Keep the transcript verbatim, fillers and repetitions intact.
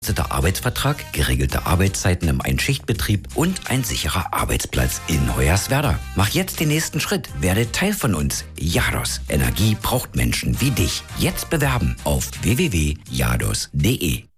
Der Arbeitsvertrag, geregelte Arbeitszeiten im Einschichtbetrieb und ein sicherer Arbeitsplatz in Hoyerswerda. Mach jetzt den nächsten Schritt. Werde Teil von uns. Jados. Energie braucht Menschen wie dich. Jetzt bewerben auf w w w punkt jados punkt d e.